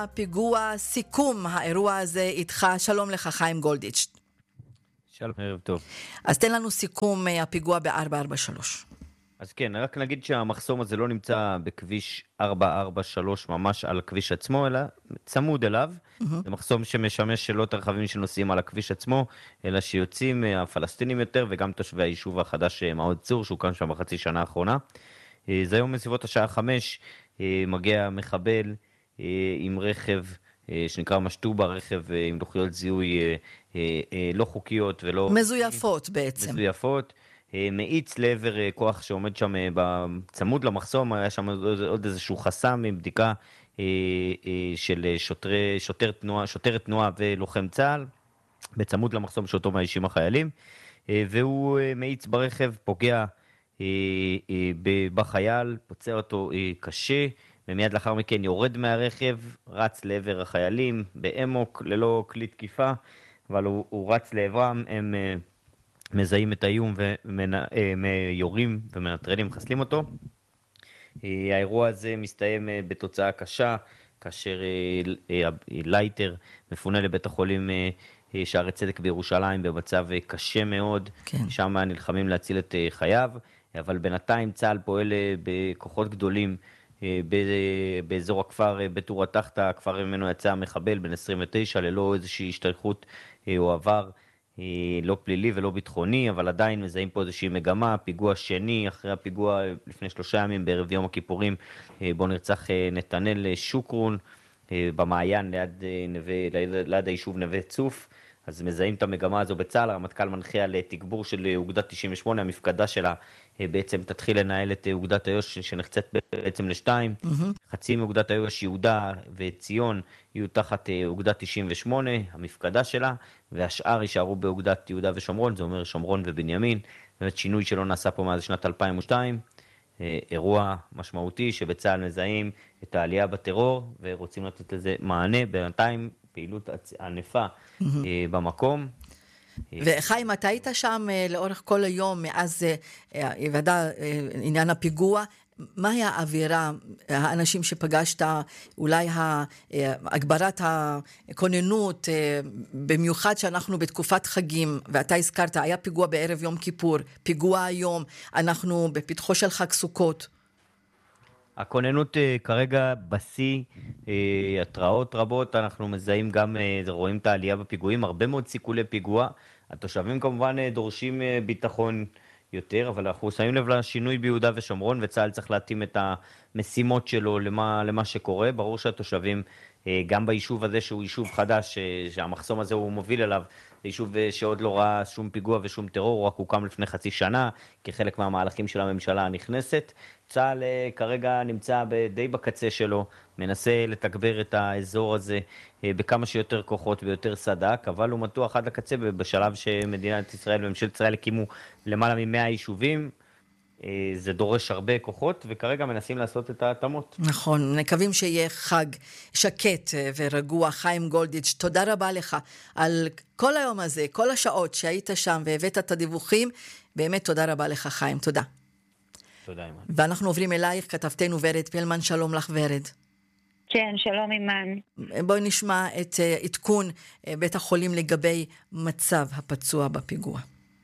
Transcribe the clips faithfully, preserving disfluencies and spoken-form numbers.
פיגוע סיכום האירוע הזה איתך. שלום לך חיים גולדיץ'. שלום, ערב טוב. אז תן לנו סיכום הפיגוע ב-ארבע ארבע שלוש. אז כן, רק נגיד שהמחסום הזה לא נמצא בכביש ארבע ארבע שלוש ממש על הכביש עצמו, אלא צמוד אליו. Mm-hmm. זה מחסום שמשמש שלא את הרכבים שנוסעים על הכביש עצמו, אלא שיוצאים הפלסטינים יותר, וגם תושבי היישוב החדש מעוד צור, שהוא כאן שם בחצי שנה האחרונה. זה היום מסביבות השעה חמש, מגיע מחבל עם רכב שנקרא משטובה, רכב עם לוחיות זיהוי לא חוקיות ולא... מזויפות בעצם. מזויפות. מאיץ לעבר כוח שעומד שם בצמוד למחסום, היה שם עוד איזשהו חסם עם בדיקה של שוטרי, שוטר תנועה, שוטרת תנועה ולוחם צה"ל, בצמוד למחסום שאותו מאיישים החיילים, והוא מאיץ ברכב, פוגע בחייל, פוצע אותו קשה, ומיד לאחר מכן יורד מהרכב, רץ לעבר החיילים באמוק, ללא כלי תקיפה, אבל הוא, הוא רץ לעברם, הם מזהים את האיום ויורים ומנטרלים, מחסלים אותו. האירוע הזה מסתיים בתוצאה קשה, כאשר לייטר מפונה לבית החולים שערי צדק בירושלים במצב קשה מאוד, כן. שם נלחמים להציל את חייו, אבל בינתיים צה"ל פועל בכוחות גדולים באזור הכפר בתורה תחתא, הכפר ממנו יצא המחבל בן עשרים ותשע, ללא איזושהי השתייכות או עבר לא פלילי ולא ביטחוני, אבל עדיין מזהים פה איזושהי מגמה, פיגוע שני אחרי הפיגוע לפני שלושה ימים בערב יום הכיפורים, בו נרצח נתנאל שוקרון במעיין ליד, נווה, ליד היישוב נווה צוף. אז מזהים את המגמה הזו בצה"ל, הרמטכ"ל מנחה על תגבור של אוגדת תשעים ושמונה, המפקדה שלה בעצם תתחיל לנהל את אוגדת איו"ש שנחצת בעצם לשתיים, mm-hmm. חצי מאוגדת איו"ש יהודה וציון יהיו תחת אוגדת תשעים ושמונה, המפקדה שלה, והשאר יישארו באוגדת יהודה ושומרון, זה אומר שומרון ובנימין, באמת שינוי שלא נעשה פה מאז שנת אלפיים ושתיים, אירוע משמעותי שבצה"ל מזהים את העלייה בטרור ורוצים לתת לזה מענה, בינתיים פעילות ענפה mm-hmm. במקום. וחיים, אתה היית שם לאורך כל היום מאז היוודע עניין הפיגוע, מה היה האווירה, האנשים שפגשת, אולי הגברת הכוננות, במיוחד שאנחנו בתקופת חגים, ואתה הזכרת, היה פיגוע בערב יום כיפור, פיגוע היום, אנחנו בפתחו של חג סוכות. הכוננות כרגע בסי, התראות רבות, אנחנו מזהים גם, רואים את העלייה בפיגועים, הרבה מאוד סיכולי פיגוע, התושבים כמובן דורשים ביטחון יותר, אבל אנחנו שמים לב לשינוי ביהודה ושומרון, וצה"ל צריך להתאים את המשימות שלו למה, למה שקורה. ברור שהתושבים, גם ביישוב הזה שהוא יישוב חדש, שהמחסום הזה הוא מוביל אליו, זה יישוב שעוד לא ראה שום פיגוע ושום טרור, הוא רק הוקם לפני חצי שנה, כחלק מהמהלכים של הממשלה הנכנסת. צה"ל כרגע נמצא די בקצה שלו, מנסה לתגבר את האזור הזה בכמה שיותר כוחות ויותר סדק, אבל הוא מתוח עד לקצה בשלב שמדינת ישראל וממשלת ישראל הקימו למעלה ממאה יישובים, זה דורש הרבה כוחות, וכרגע מנסים לעשות את ההתאמות. נכון, מקווים שיהיה חג שקט ורגוע. חיים גולדיץ', תודה רבה לך על כל היום הזה, כל השעות שהיית שם והבאת את הדיווחים, באמת תודה רבה לך חיים, תודה. תודה אימן. ואנחנו עוברים אלייך, כתבתנו ורד פלמן, שלום לך ורד. כן, שלום אימן. בואי נשמע את עדכון בית החולים לגבי מצב הפצוע בפיגוע.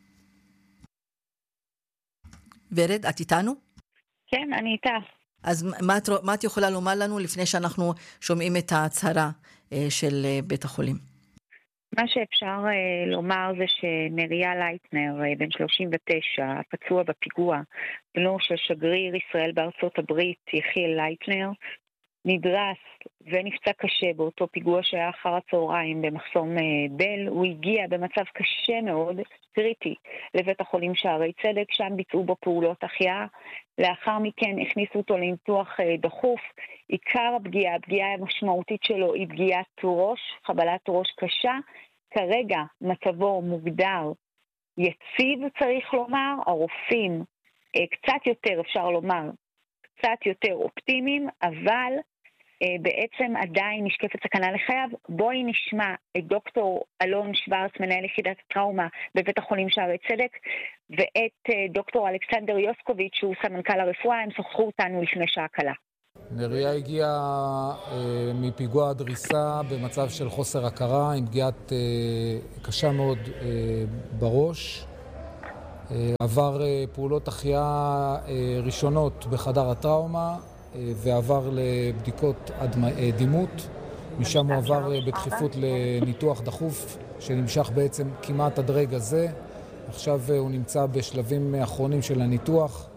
ורד, את איתנו? כן, אני איתך. אז מה את, מה את יכולה לומר לנו לפני שאנחנו שומעים את ההצהרה של בית החולים? מה שאפשר לומר זה שנריה לייטנר, בן שלושים ותשע, הפצוע בפיגוע, בנו של שגריר ישראל בארצות הברית, יחיאל לייטנר, נדרס ונפצע קשה באותו פיגוע שהיה אחר הצהריים במחסום בל. הוא הגיע במצב קשה מאוד, קריטי, לבית החולים שערי צדק, שם ביצעו בו פעולות החייאה. לאחר מכן הכניסו אותו לניתוח דחוף. עיקר הפגיעה, הפגיעה המשמעותית שלו היא פגיעת ראש, חבלת ראש קשה. כרגע מצבו מוגדר יציב, צריך לומר. הרופאים קצת יותר, אפשר לומר, קצת יותר אופטימיים, אבל בעצם עדיין נשקפת סכנה לחייו. בואי נשמע את דוקטור אלון שוורץ, מנהל יחידת טראומה בבית החולים שערי צדק, ואת דוקטור אלכסנדר יוסקוביץ' שהוא סמנכ"ל הרפואה. הם שוחחו אותנו לפני שעה קלה. נריה הגיע אה, מפיגוע דריסה במצב של חוסר הכרה, עם פגיעת אה, קשה מאוד אה, בראש. אה, עבר אה, פעולות החייאה אה, ראשונות בחדר הטראומה, אה, ועבר לבדיקות אדמה, אה, דימות. משם הוא עבר אה, בדחיפות לניתוח דחוף, שנמשך בעצם כמעט עד רגע זה. עכשיו אה, הוא נמצא בשלבים אחרונים של הניתוח.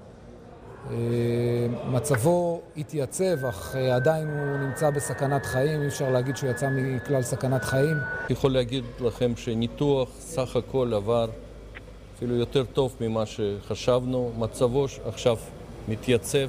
מצבו התייצב, אך עדיין הוא נמצא בסכנת חיים. אי אפשר להגיד שהוא יצא מכלל סכנת חיים. יכול להגיד לכם שניתוח סך הכל עבר אפילו יותר טוב ממה שחשבנו. מצבו עכשיו מתייצב.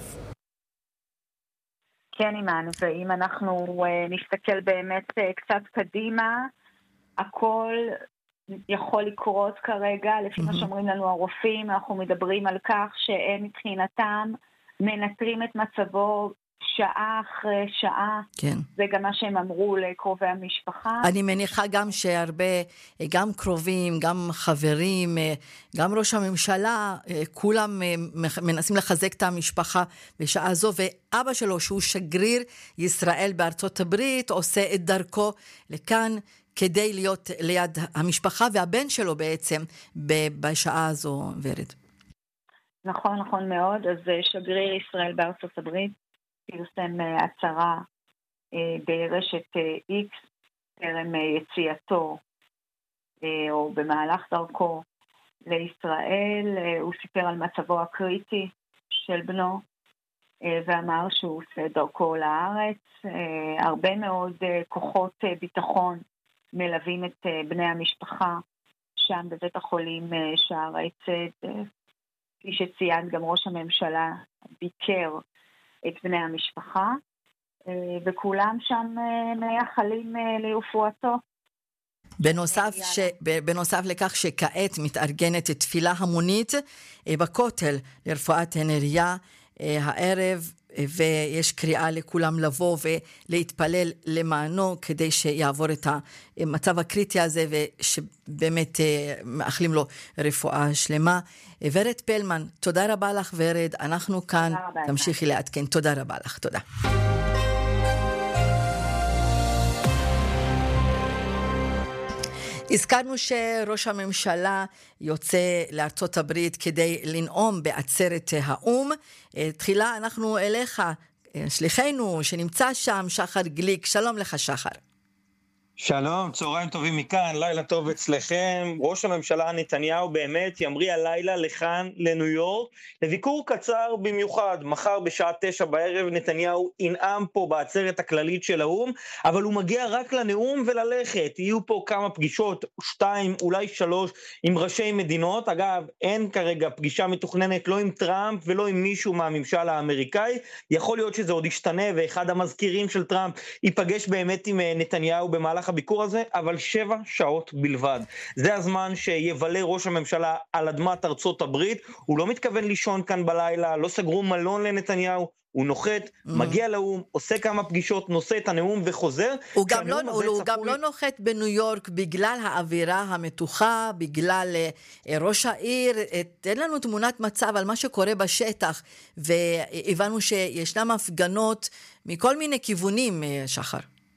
כן, אימן, ואם אנחנו נסתכל באמת קצת קדימה, הכל יכול לקרות כרגע, לפי מה שאומרים לנו הרופאים. אנחנו מדברים על כך שהם מבחינתם מנטרים את מצבו שעה אחרי שעה. כן. זה גם מה שהם אמרו לקרובי המשפחה. אני מניחה גם שהרבה, גם קרובים, גם חברים, גם ראש הממשלה, כולם מנסים לחזק את המשפחה בשעה זו, ואבא שלו, שהוא שגריר ישראל בארצות הברית, עושה את דרכו לכאן, כדי להיות ליד המשפחה והבן שלו בעצם בשעה הזו, ורד. נכון, נכון מאוד. אז שגריר ישראל בארצות הברית פרסם הצהרה ברשת איקס טרם יציאתו או במהלך דרכו לישראל. הוא סיפר על מצבו הקריטי של בנו ואמר שהוא עושה דרכו לארץ. הרבה מאוד כוחות ביטחון מלווים את בני המשפחה שם בבית החולים שערי צדק. כפי שציין גם ראש הממשלה ביקר את בני המשפחה, וכולם שם מייחלים לרפואתו. בנוסף, ש... בנוסף לכך שכעת מתארגנת תפילה המונית בכותל לרפואת נריה הערב, ויש קריאה לכולם לבוא ולהתפלל למענו כדי שיעבור את המצב הקריטי הזה, ושבאמת מאחלים לו רפואה שלמה. ורד פלמן, תודה רבה לך ורד, אנחנו כאן, תמשיכי לעדכן. תודה רבה לך, תודה. הזכרנו שראש הממשלה יוצא לארצות הברית כדי לנאום בעצרת האום. תחילה אנחנו אליך, שליחנו שנמצא שם, שחר גליק. שלום לך שחר. שלום, צהריים טובים מכאן, לילה טוב אצלכם. ראש הממשלה נתניהו באמת ימריא הלילה לכאן לניו יורק, לביקור קצר במיוחד. מחר בשעה תשע בערב נתניהו ינאם פה בעצרת הכללית של האום, אבל הוא מגיע רק לנאום וללכת. יהיו פה כמה פגישות, שתיים, אולי שלוש, עם ראשי מדינות. אגב, אין כרגע פגישה מתוכננת לא עם טראמפ ולא עם מישהו מהממשל האמריקאי. יכול להיות שזה עוד ישתנה, ואחד המזכירים של טראמפ ייפגש באמת עם נתניהו במהלך הביקור הזה, אבל שבע שעות בלבד. זה הזמן שיבלה ראש הממשלה על אדמת ארצות הברית. הוא לא מתכוון לישון כאן בלילה, לא סגרו מלון לנתניהו, הוא נוחת, mm-hmm. מגיע לאום, עושה כמה פגישות, נושא את הנאום וחוזר. הוא גם, לא, הוא צפוי... גם לא נוחת בניו יורק בגלל האווירה המתוחה, בגלל uh, ראש העיר. תן לנו תמונת מצב על מה שקורה בשטח, והבנו שישנם הפגנות מכל מיני כיוונים, שחר.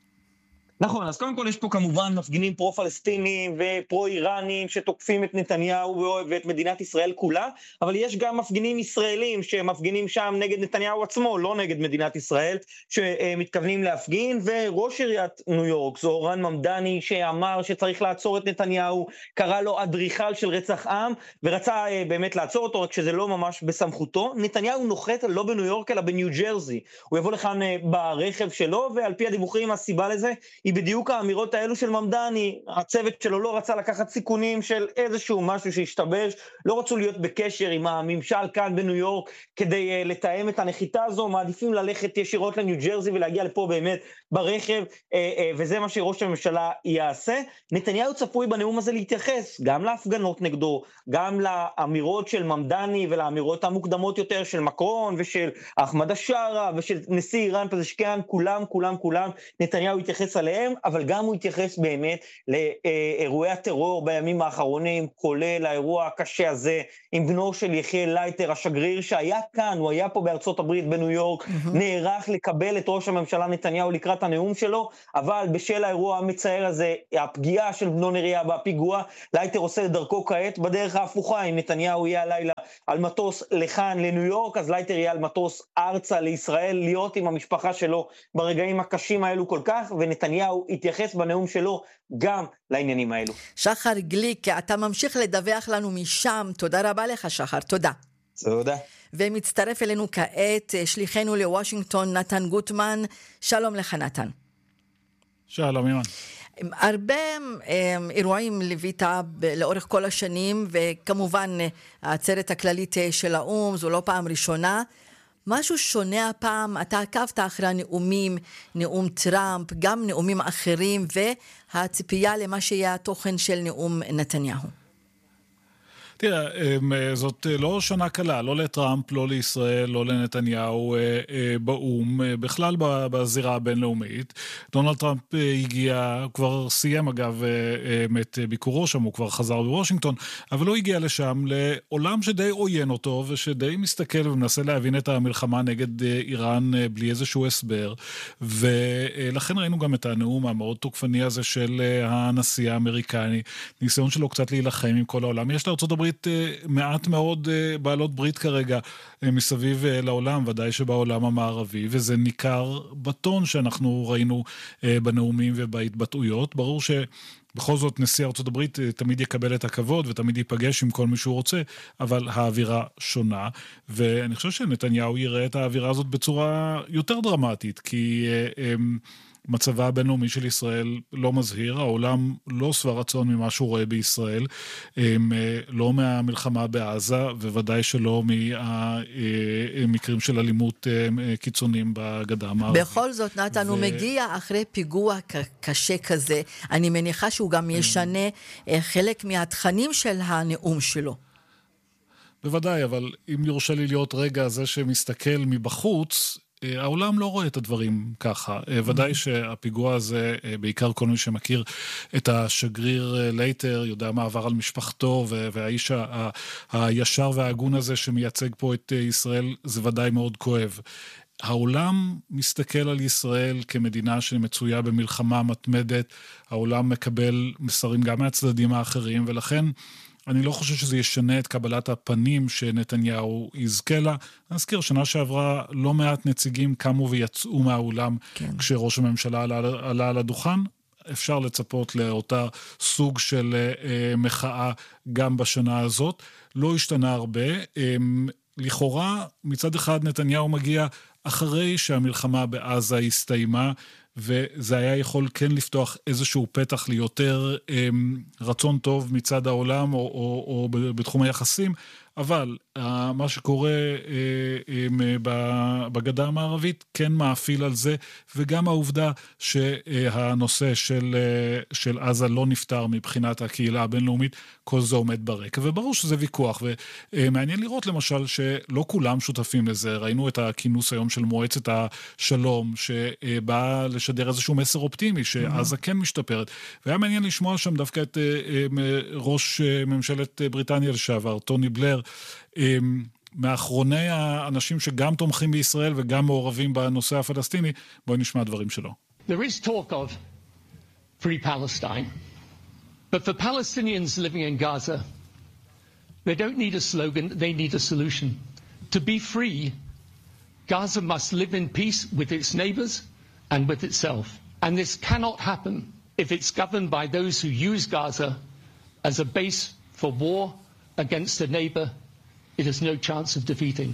נכון, אז קודם כל יש פה כמובן מפגינים פרו-פלסטינים ופרו-איראנים שתוקפים את נתניהו ואת מדינת ישראל כולה, אבל יש גם מפגינים ישראלים שמפגינים שם נגד נתניהו עצמו, לא נגד מדינת ישראל, שמתכוונים להפגין. וראש עיריית ניו יורק, זוהרן ממדני, שאמר שצריך לעצור את נתניהו, קרא לו אדריכל של רצח עם, ורצה באמת לעצור אותו, רק שזה לא ממש בסמכותו. נתניהו נוחת לא בניו יורק אלא בניו ג'רזי, הוא יבוא לכאן ברכב שלו, ועל פי הדיווחים הסיבה לזה היא בדיוק האמירות האלו של ממדני. הצוות שלו לא רצה לקחת סיכונים של איזשהו משהו שהשתבש, לא רצו להיות בקשר עם הממשל כאן בניו יורק כדי uh, לתאם את הנחיתה הזו, מעדיפים ללכת ישירות לניו ג'רזי ולהגיע לפה באמת ברכב, uh, uh, וזה מה שראש הממשלה יעשה. נתניהו צפוי בנאום הזה להתייחס גם להפגנות נגדו, גם לאמירות של ממדני ולאמירות המוקדמות יותר של מקרון ושל אחמד השרה ושל נשיא איראן פזשקיאן, כולם כולם כולם נתניהו יתייחס עליהם. עליהם, אבל גם הוא התייחס באמת לאירועי הטרור בימים האחרונים, כולל האירוע הקשה הזה עם בנו של יחיאל לייטר, השגריר שהיה כאן, הוא היה פה בארצות הברית בניו יורק, mm-hmm. נערך לקבל את ראש הממשלה נתניהו לקראת הנאום שלו, אבל בשל האירוע המצער הזה, הפגיעה של בנו נריה בפיגוע, לייטר עושה דרכו כעת בדרך ההפוכה, אם נתניהו יהיה הלילה על מטוס לכאן לניו יורק, אז לייטר יהיה על מטוס ארצה לישראל, להיות עם המשפחה שלו ברגעים הקשים האלו כל כך, ונתניהו התייחס בנאום שלו גם לעניינים האלו. שחר גליק, אתה ממשיך לדווח לנו משם, תודה רבה לך שחר, תודה. תודה. ומצטרף אלינו כעת שליחנו לוושינגטון נתן גוטמן, שלום לך נתן. שלום אימן. הרבה אירועים ליווית לאורך כל השנים, וכמובן העצרת הכללית של האום, זו לא פעם ראשונה. משהו שונה הפעם, אתה עקבת אחרי הנאומים, נאום טראמפ, גם נאומים אחרים, והציפייה למה שיהיה התוכן של נאום נתניהו. תראה, זאת לא שנה קלה, לא לטראמפ, לא לישראל, לא לנתניהו באום, בכלל בזירה הבינלאומית. דונלד טראמפ הגיע, כבר סיים אגב את ביקורו שם, הוא כבר חזר בוושינגטון, אבל הוא הגיע לשם לעולם שדי עוין אותו, ושדי מסתכל ומנסה להבין את המלחמה נגד איראן בלי איזשהו הסבר, ולכן ראינו גם את הנאום המאוד תוקפני הזה של הנשיא האמריקני, ניסיון שלו קצת להילחם עם כל העולם. יש לארצות הברית מעט מאוד בעלות ברית כרגע מסביב לעולם, ודאי שבעולם המערבי, וזה ניכר בטון שאנחנו ראינו בנאומים ובהתבטאויות. ברור שבכל זאת נשיא ארצות הברית תמיד יקבל את הכבוד ותמיד ייפגש עם כל מי שהוא רוצה, אבל האווירה שונה, ואני חושב שנתניהו יראה את האווירה הזאת בצורה יותר דרמטית, כי מצבה הבינלאומי של ישראל לא מזהיר, העולם לא שבע רצון ממה שהוא רואה בישראל, לא מהמלחמה בעזה, וודאי שלא מהמקרים של אלימות קיצוניים בגדה המערבית. בכל זאת, נתן, הוא מגיע אחרי פיגוע קשה כזה, אני מניחה שהוא גם ישנה חלק מהתכנים של הנאום שלו. בוודאי, אבל אם יורשה לי להיות רגע זה שמסתכל מבחוץ, העולם לא רואה את הדברים ככה. ודאי שהפיגוע הזה, בעיקר כל מי שמכיר את השגריר לייטר, יודע מה עבר על משפחתו, והאיש הישר וההגון הזה שמייצג פה את ישראל, זה ודאי מאוד כואב. העולם מסתכל על ישראל כמדינה שמצויה במלחמה מתמדת, העולם מקבל מסרים גם מהצדדים האחרים, ולכן אני לא חושב שזה ישנה את קבלת הפנים שנתניהו יזכה לה. אני אזכיר, שנה שעברה לא מעט נציגים קמו ויצאו מהאולם, כן. כשראש הממשלה עלה, עלה על הדוכן. אפשר לצפות לאותה סוג של אה, מחאה גם בשנה הזאת. לא השתנה הרבה. אה, לכאורה, מצד אחד נתניהו מגיע אחרי שהמלחמה בעזה הסתיימה, וזה היה יכול כן לפתוח איזשהו פתח ליותר אה, רצון טוב מצד העולם או, או, או בתחום היחסים, אבל אה, מה שקורה אה, אה, בגדה המערבית כן מאפיל על זה, וגם העובדה שהנושא של, אה, של עזה לא נפטר מבחינת הקהילה הבינלאומית, כל זה עומד ברקע, וברור שזה ויכוח, ומעניין לראות למשל שלא כולם שותפים לזה. ראינו את הכינוס היום של מועצת השלום, שבא לשדר איזשהו מסר אופטימי, שעזה כן משתפרת, והיה מעניין לשמוע שם דווקא את ראש ממשלת בריטניה לשעבר, טוני בלר, מאחרוני האנשים שגם תומכים בישראל וגם מעורבים בנושא הפלסטיני. בואי נשמע דברים שלו. There is talk of free Palestine. But for Palestinians living in Gaza, they don't need a slogan, they need a solution. To be free, Gaza must live in peace with its neighbors and with itself. And this cannot happen if it's governed by those who use Gaza as a base for war against a neighbor it has no chance of defeating.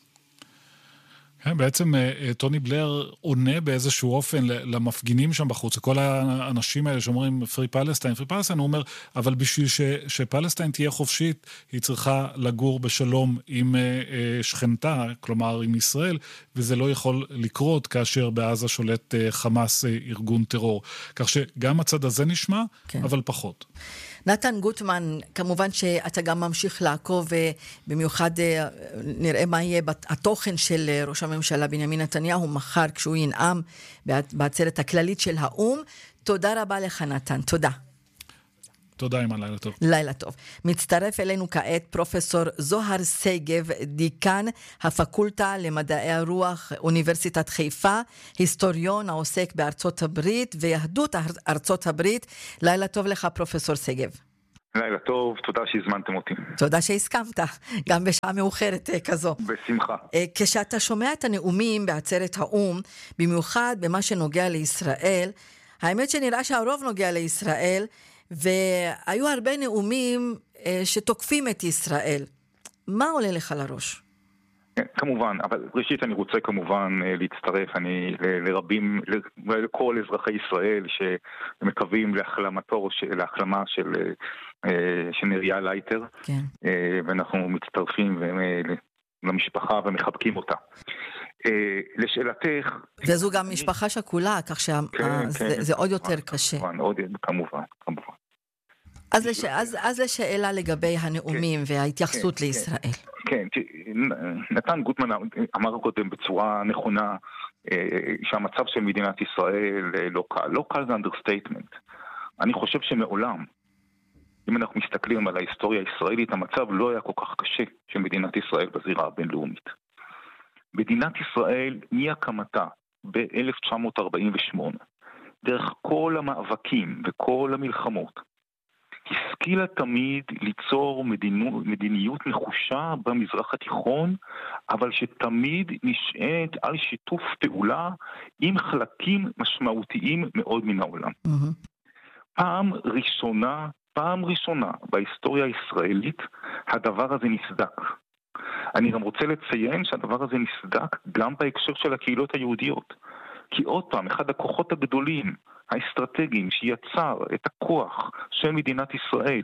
כן, בעצם טוני בלר עונה באיזשהו אופן למפגינים שם בחוץ, כל האנשים האלה שאומרים פרי פלסטיין, פרי פלסטיין, הוא אומר, אבל בשביל ש, שפלסטיין תהיה חופשית, היא צריכה לגור בשלום עם שכנתה, כלומר עם ישראל, וזה לא יכול לקרות כאשר בעזה שולט חמאס ארגון טרור. כך שגם הצד הזה נשמע, כן. אבל פחות. נתן גוטמן, כמובן שאתה גם ממשיך לעקוב, במיוחד נראה מה יהיה התוכן של ראש הממשלה בנימין נתניהו מחר כשהוא ינאם בעצרת הכללית של האום. תודה רבה לך נתן, תודה. תודה אימן, לילה טוב. לילה טוב. מצטרף אלינו כעת פרופסור זוהר סגב, דיקן הפקולטה למדעי הרוח, אוניברסיטת חיפה, היסטוריון העוסק בארצות הברית ויהדות ארצות הברית. לילה טוב לך פרופסור סגב. לילה טוב, תודה שהזמנתם אותי. תודה שהסכמת, גם בשעה מאוחרת כזו. בשמחה. כשאתה שומע את הנאומים בעצרת האום, במיוחד במה שנוגע לישראל, האמת שנראה שהרוב נוגע לישראל, והיו הרבה נאומים שתוקפים את ישראל. מה עולה לך לראש? כמובן, אבל ראשית אני רוצה כמובן להצטרף אני לרבים, לכל אזרחי ישראל שמקווים להחלמתו, להחלמה של, של נריה לייטר, כן. ואנחנו מצטרפים למשפחה ומחבקים אותה. לשאלתך... וזו גם משפחה שכולה, כך שזה עוד יותר קשה. כמובן, כמובן. אז, לש... אז, אז לשאלה לגבי הנאומים כן, וההתייחסות כן, לישראל. כן, כן, נתן גוטמן אמר קודם בצורה נכונה שהמצב של מדינת ישראל לא קל. לא קל זה אנדרסטייטמנט. אני חושב שמעולם, אם אנחנו מסתכלים על ההיסטוריה הישראלית, המצב לא היה כל כך קשה של מדינת ישראל בזירה הבינלאומית. מדינת ישראל מהקמתה ב-אלף תשע מאות ארבעים ושמונה, דרך כל המאבקים וכל המלחמות, השכילה תמיד ליצור מדינו, מדיניות נחושה במזרח התיכון, אבל שתמיד נשענת על שיתוף פעולה עם חלקים משמעותיים מאוד מן העולם. Mm-hmm. פעם ראשונה, פעם ראשונה בהיסטוריה הישראלית, הדבר הזה נסדק. אני גם רוצה לציין שהדבר הזה נסדק גם בהקשר של הקהילות היהודיות. כי עוד פעם, אחד הכוחות הגדולים, האסטרטגיים, שיצר את הכוח של מדינת ישראל,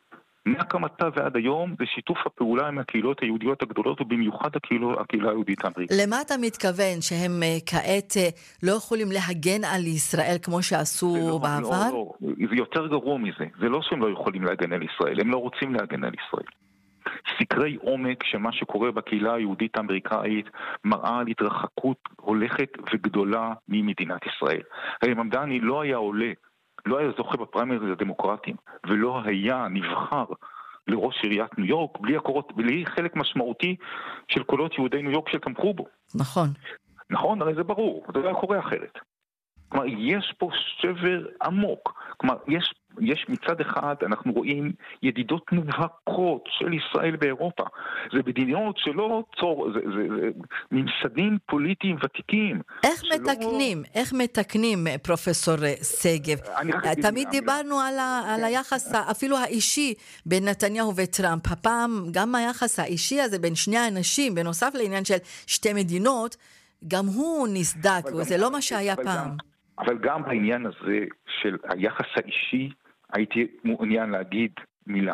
מהקמתה ועד היום, זה שיתוף הפעולה עם הקהילות היהודיות הגדולות, ובמיוחד הקהילה, הקהילה היהודית האמריקאית. למה אתה מתכוון? שהם כעת לא יכולים להגן על ישראל כמו שעשו לא, בעבר? לא, לא. זה יותר גרוע מזה. זה לא שהם לא יכולים להגן על ישראל, הם לא רוצים להגן על ישראל. סקרי עומק שמה שקורה בקהילה היהודית האמריקאית מראה על התרחקות הולכת וגדולה ממדינת ישראל. הרי ממדני לא היה עולה, לא היה זוכה בפריימריז הדמוקרטיים, ולא היה נבחר לראש עיריית ניו יורק בלי הקורות, בלי חלק משמעותי של קולות יהודי ניו יורק שתמכו בו. נכון. נכון, הרי זה ברור, זה לא היה קורה אחרת. כלומר, יש פה שבר עמוק. כלומר, יש, יש מצד אחד, אנחנו רואים ידידות מובהקות של ישראל באירופה. זה מדינות שלא צור, זה, זה, זה ממסדים פוליטיים ותיקים. איך שלא... מתקנים, איך מתקנים, פרופסור סגב? תמיד דיברנו על, ה, על היחס, אפילו האישי, בין נתניהו וטראמפ. הפעם, גם היחס האישי הזה בין שני האנשים, בנוסף לעניין של שתי מדינות, גם הוא נסדק, וזה לא מה שהיה פעם. גם, אבל גם בעניין הזה של היחס האישי, הייתי מעוניין להגיד מילה.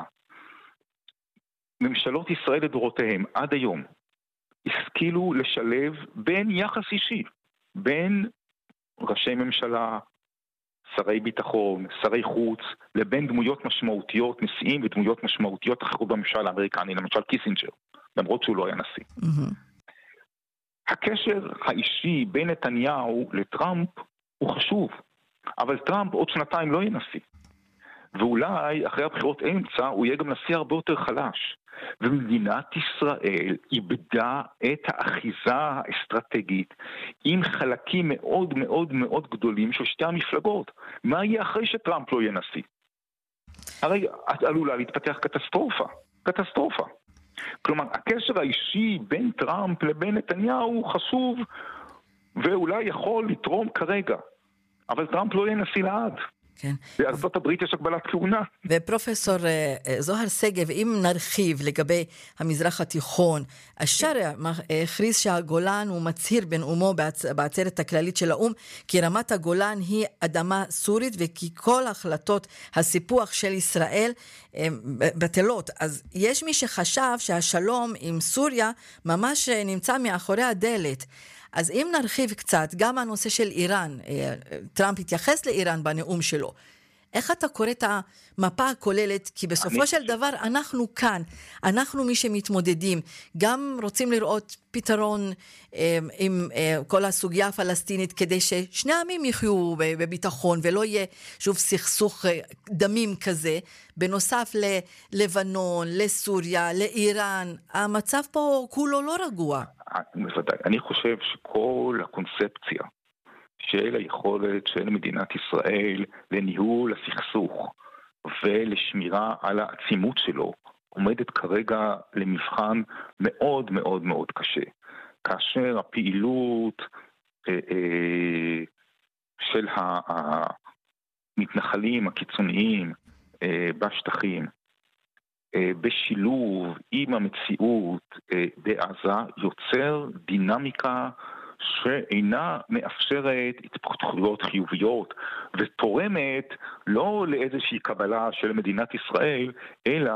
ממשלות ישראל לדורותיהם, עד היום, השכילו לשלב בין יחס אישי, בין ראשי ממשלה, שרי ביטחון, שרי חוץ, לבין דמויות משמעותיות, נשיאים ודמויות משמעותיות אחרות בממשל האמריקני, למשל קיסינג'ר, למרות שהוא לא היה נשיא. Mm-hmm. הקשר האישי בין נתניהו לטראמפ הוא חשוב, אבל טראמפ עוד שנתיים לא יהיה נשיא. ואולי אחרי הבחירות אמצע הוא יהיה גם נשיא הרבה יותר חלש. ומדינת ישראל איבדה את האחיזה האסטרטגית עם חלקים מאוד מאוד מאוד גדולים של שתי המפלגות. מה יהיה אחרי שטראמפ לא יהיה נשיא? הרי עלולה להתפתח קטסטרופה. קטסטרופה. כלומר, הקשר האישי בין טראמפ לבין נתניהו חשוב ואולי יכול לתרום כרגע. אבל טראמפ לא יהיה נשיא לעד. כן. בארצות הברית יש הגבלת כהונה. ופרופסור זוהר סגב, אם נרחיב לגבי המזרח התיכון, השרע הכריז שהגולן הוא מצהיר בנאומו בעצרת הכללית של האום, כי רמת הגולן היא אדמה סורית, וכי כל החלטות הסיפוח של ישראל בטלות. אז יש מי שחשב שהשלום עם סוריה ממש נמצא מאחורי הדלת. אז אם נרחיב קצת, גם הנושא של איראן, טראמפ התייחס לאיראן בנאום שלו, איך אתה קורא את המפה הכוללת? כי בסופו אני... של דבר אנחנו כאן, אנחנו מי שמתמודדים, גם רוצים לראות פתרון אה, עם אה, כל הסוגיה הפלסטינית, כדי ששני העמים יחיו בביטחון, ולא יהיה שוב סכסוך אה, דמים כזה, בנוסף ללבנון, לסוריה, לאיראן. המצב פה כולו לא רגוע. בוודאי. אני חושב שכל הקונספציה של היכולת של מדינת ישראל לניהול הסכסוך ולשמירה על העצימות שלו עומדת כרגע למבחן מאוד מאוד מאוד קשה. כאשר הפעילות אה, אה, של המתנחלים הקיצוניים אה, בשטחים אה, בשילוב עם המציאות אה, בעזה יוצר דינמיקה שאינה מאפשרת התפתחויות חיוביות ותורמת לא לאיזושהי קבלה של מדינת ישראל, אלא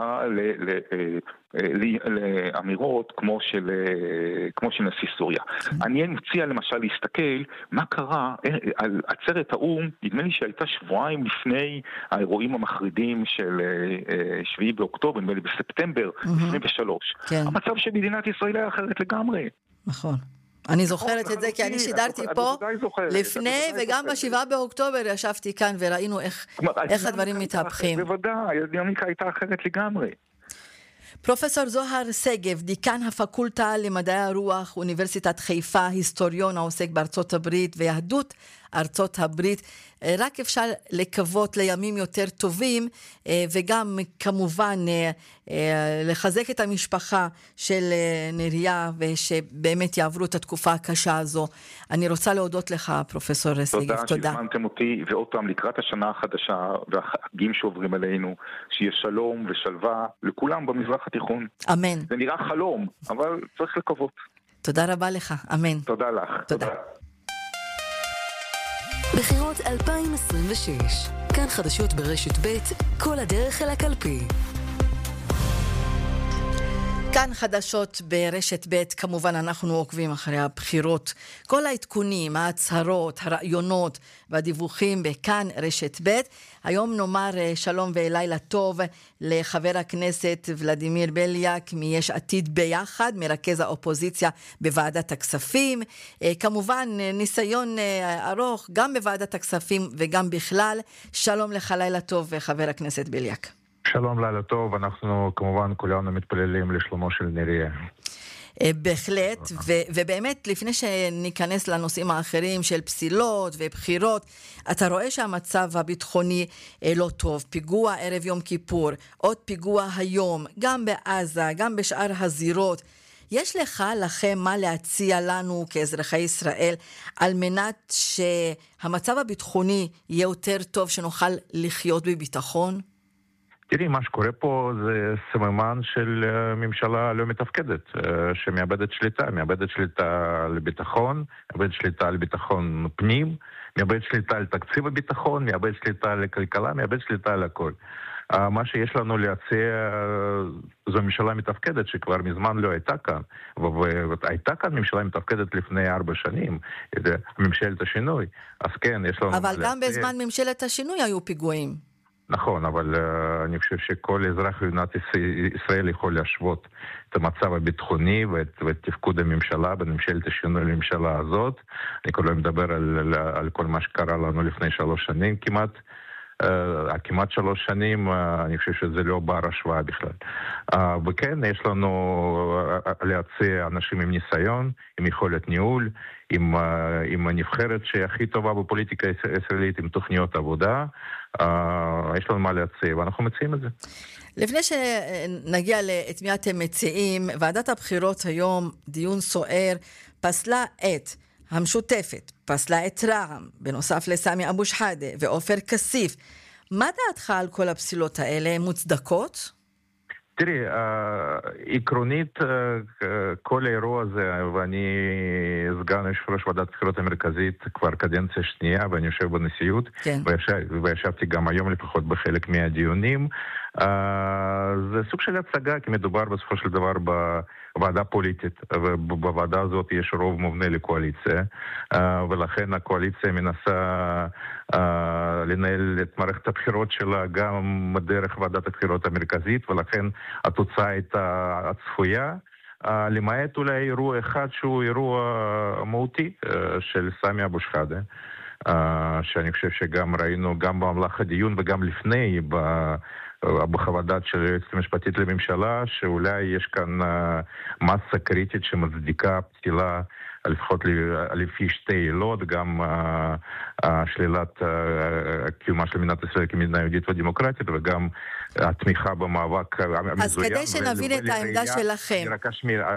לאמירות כמו של, כמו של נשיא סוריה. אני מציע למשל להסתכל מה קרה על עצרת האו"ם, נדמה לי שהייתה שבועיים לפני האירועים המחרידים של שביעי באוקטובר, נדמה לי בספטמבר עשרים ושלוש. המצב של מדינת ישראל היה אחרת לגמרי. נכון. אני זוכרת את זה, כי אני שידרתי פה לפני, וגם בשבעה באוקטובר ישבתי כאן וראינו איך הדברים מתהפכים. בוודאי, הדינמיקה הייתה אחרת לגמרי. פרופסור זוהר שגב, דיקן הפקולטה למדעי הרוח, אוניברסיטת חיפה, היסטוריון העוסק בארצות הברית ויהדות ארצות הברית, רק אפשר לקוות לימים יותר טובים, וגם כמובן לחזק את המשפחה של נריה, ושבאמת יעברו את התקופה הקשה הזו. אני רוצה להודות לך, פרופסור שגב. תודה. תודה שהזמנתם אותי, ועוד פעם לקראת השנה החדשה והחגים שעוברים עלינו, שיהיה שלום ושלווה לכולם במזרח התיכון. אמן. זה נראה חלום, אבל צריך לקוות. תודה רבה לך, אמן. תודה לך. תודה. תודה. בחירות אלפיים עשרים ושש, כאן חדשות ברשת ב', כל הדרך אל הקלפי. כאן חדשות ברשת ב', כמובן אנחנו עוקבים אחרי הבחירות. כל העדכונים, ההצהרות, הרעיונות והדיווחים בכאן רשת ב'. היום נאמר שלום ולילה טוב לחבר הכנסת ולדימיר בליאק מיש עתיד ביחד, מרכז האופוזיציה בוועדת הכספים. כמובן ניסיון ארוך גם בוועדת הכספים וגם בכלל. שלום לך, לילה טוב חבר הכנסת בליאק. שלום, לילה טוב. אנחנו כמובן כולנו מתפללים לשלומו של נריה. בהחלט, ו- ובאמת לפני שניכנס לנושאים האחרים של פסילות ובחירות, אתה רואה שהמצב הביטחוני לא טוב. פיגוע ערב יום כיפור, עוד פיגוע היום, גם בעזה, גם בשאר הזירות. יש לך, לכם, מה להציע לנו כאזרחי ישראל על מנת שהמצב הביטחוני יהיה יותר טוב, שנוכל לחיות בביטחון? תראי, מה שקורה פה זה סממן של ממשלה לא מתפקדת, שמאבדת שליטה, מאבדת שליטה על ביטחון, מאבדת שליטה על ביטחון פנים, מאבדת שליטה על תקציב הביטחון, מאבדת שליטה על הכלכלה, מאבדת שליטה על הכל. מה שיש לנו להציע זו ממשלה מתפקדת שכבר מזמן לא הייתה כאן, והייתה כאן ממשלה מתפקדת לפני ארבע שנים, ממשלת השינוי. אז כן, יש לנו... אבל גם בזמן ממשלת השינוי היו פיגועים. נכון, אבל uh, אני חושב שכל אזרח במדינת ישראל יכול להשוות את המצב הביטחוני ואת, ואת תפקוד הממשלה בין ממשלת השינוי לממשלה הזאת. אני כבר לא מדבר על, על, על כל מה שקרה לנו לפני שלוש שנים כמעט. Uh, כמעט שלוש שנים, uh, אני חושב שזה לא בר השוואה בכלל. Uh, וכן, יש לנו uh, להציע אנשים עם ניסיון, עם יכולת ניהול, עם, uh, עם הנבחרת שהכי טובה בפוליטיקה הישראלית, עם תוכניות עבודה. Uh, יש לנו מה להציע, ואנחנו מציעים את זה. לפני שנגיע את מי אתם מציעים, ועדת הבחירות היום, דיון סוער, פסלה את המשותפת, פסלה את רע"מ, בנוסף לסמי אבו שחאדה ועופר כסיף. מה דעתך על כל הפסילות האלה? הן מוצדקות? תראי, עקרונית כל האירוע הזה, ואני סגן יושב-ראש ועדת הבחירות המרכזית כבר קדנציה שנייה, ואני יושב בנשיאות, כן. וישב, וישבתי גם היום לפחות בחלק מהדיונים, זה סוג של הצגה, כי מדובר בסופו של דבר בוועדה פוליטית, ובוועדה הזאת יש רוב מובנה לקואליציה, ולכן הקואליציה מנסה לנהל את מערכת הבחירות שלה גם דרך ועדת הבחירות המרכזית, ולכן התוצאה הייתה הצפויה, למעט אולי אירוע אחד שהוא אירוע מהותי של סמי אבו שחאדה, שאני חושב שגם ראינו גם במהלך הדיון וגם לפני בחוות דעת של היועצת המשפטית לממשלה, שאולי יש כאן מסה קריטית שמצדיקה פתילה לפחות לפי שתי עילות, גם שלילת קיומה של מדינת ישראל כמדינה יהודית ודמוקרטית, וגם התמיכה במאבק המזוין. אז כדי שנבין את העמדה שלכם. רק אשמיע,